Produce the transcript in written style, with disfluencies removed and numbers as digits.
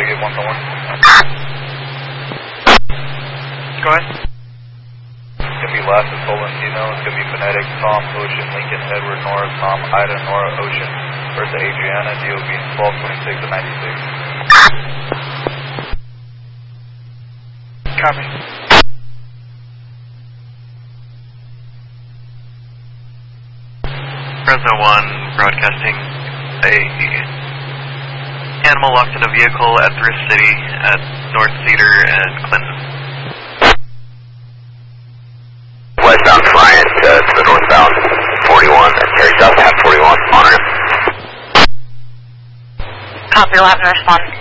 to get 1-1. Go ahead. It's going to be last is Tolentino. It's going to be Phonetic, Tom, Ocean, Lincoln, Edward, Nora, Tom, Ida, Nora, Ocean, versus Adriana, DOB 1226 to 96. Copy. Fresno 1, broadcasting a animal locked in a vehicle at Thrift City at North Cedar and Clinton. Westbound Bryant to the northbound 41, Terry South half 41, monitor. Copy, we'll have to respond.